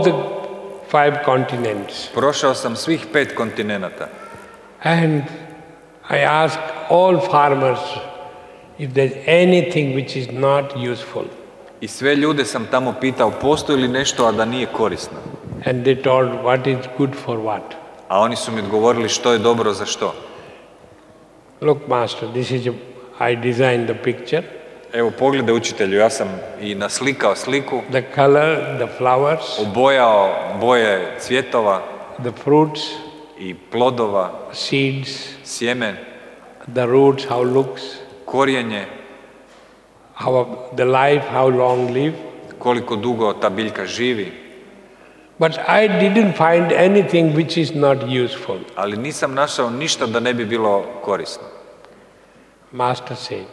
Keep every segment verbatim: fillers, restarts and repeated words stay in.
the five continents. Prošao sam svih pet kontinenata. And I ask all farmers if there's anything which is not useful. I sve ljude sam tamo pitao postoji li nešto, a da nije korisno. And they told what is good for what. A oni su mi odgovorili što je dobro za što. Look, master, this is a, I designed the picture. Evo, pogledaj učitelju, ja sam i naslikao sliku. The color, the flowers. Obojao boje cvjetova. The fruits. I plodova. Seeds. Sjeme. The roots, how looks. Korijenje. How the life, how long live. Koliko dugo ta biljka živi. But I didn't find anything which is not useful. Ali nisam našao ništa da ne bi bilo korisno. Master said,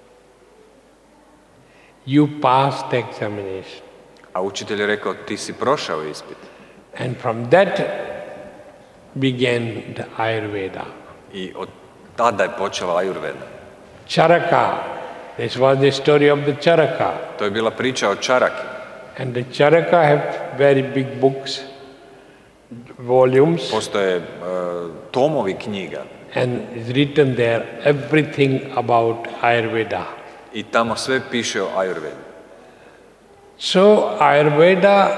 you passed the examination. A učitelj je rekao, ti si prošao ispit. And from that began the Ayurveda. I od tada je počela Ayurveda. Charaka, this was the story of the Charaka. To je bila priča o Čaraki. And the Charaka have very big books, volumes. Postoje uh, tomovi knjiga. And it's written there everything about Ayurveda. I tamo sve piše o Ayurvedi. So Ayurveda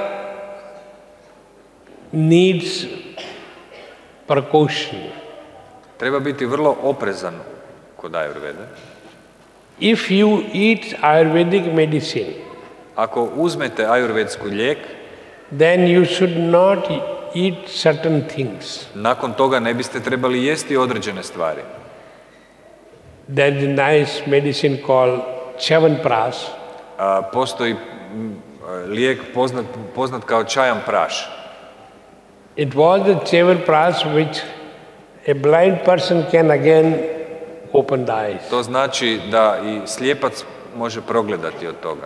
needs precaution. Treba biti vrlo oprezan kod Ayurvede. If you eat Ayurvedic medicine, ako uzmete ajurvedsku lijek, then you should not eat certain things. Nakon toga ne biste trebali jesti određene stvari. There is a nice medicine called Chyavanprash. A, postoji m, lijek poznat, poznat kao čajan praš. It was the Chyavanprash which a blind person can again open the eyes. To znači da i slijepac može progledati od toga.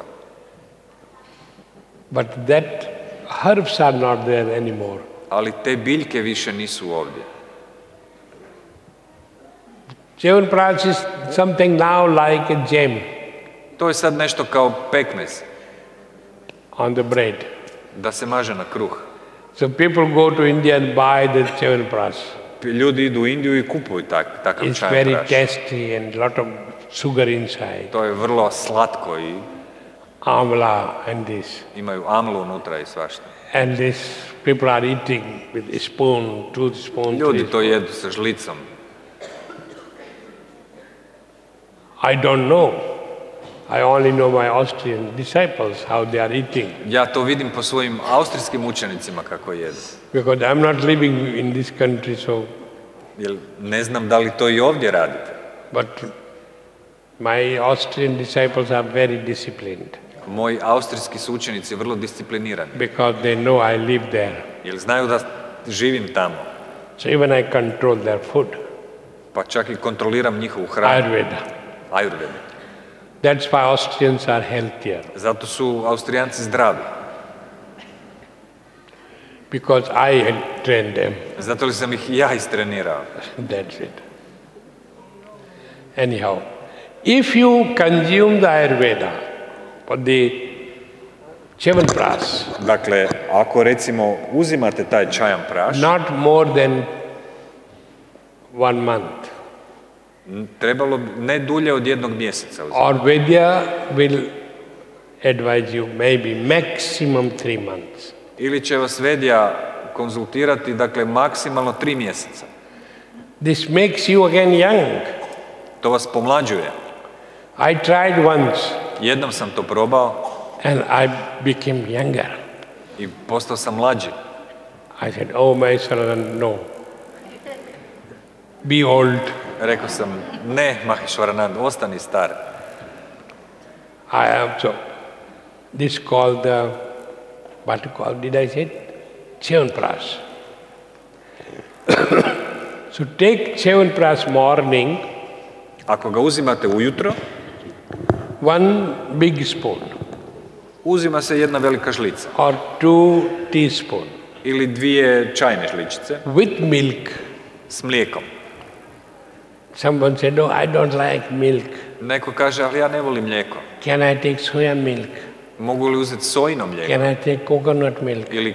But that herbs are not there anymore. Ali te biljke više nisu ovdje. Chyavanprash is something now like a jam. To je sad nešto kao pekmez. On the bread. Da se maže na kruh. So people go to India and buy the Chyavanprash. Ljudi idu u Indiju i kupuju tak, takav It's čajan very praš. tasty and lot of sugar inside. To je vrlo slatko i Amla and this. imaju amlu unutra i svašta. And this people are eating with a spoon, two spoons. Ljudi three to spoons. jedu sa žlicom. I don't know. I only know my Austrian disciples, how they are eating. Ja to vidim po svojim austrijskim učenicima kako jedu. Because I'm not living in this country, so... Jer ne znam da li to i ovdje radite. But my Austrian disciples are very disciplined. Moji austrijski su učenici vrlo disciplinirani. Because they know I live there. Jer znaju da živim tamo. So even I control their food. Pa čak i kontroliram njihovu hranu. Ayurveda. Ayurveda. That's why Austrians are healthier. Zato su Austrijanci zdravi. Because I had trained them. Zato li sam ih ja istrenirao. That's it. Anyhow, if you consume the Ayurveda or the Chyavanprash, Dakle, ako recimo uzimate taj čajan praš, not more than one month, trebalo bi ne dulje od jednog mjeseca uzimati. Ayurveda will advise you maybe maximum three months. Ili će vas Vedija konzultirati, dakle, maksimalno tri mjeseca. This makes you again young. To vas pomlađuje. I tried once Jednom sam to probao and I became younger. i postao sam mlađi. I said, oh my son, no. Be old. Rekao sam, ne, Maheshwaranand, ostani star. I am so. This called the, what you call, did I say? Chyavanprash. So take Chyavanprash morning, Ako ga uzimate ujutro, one big spoon uzima se jedna velika žlica or two teaspoon ili dvije čajne žličice with milk. s mlijekom. Someone said, no, I don't like milk. Neko kaže, ali ja ne volim mlijeko. Can I take soya milk? Mogu li uzeti sojino mlijeko Can I take coconut milk? ili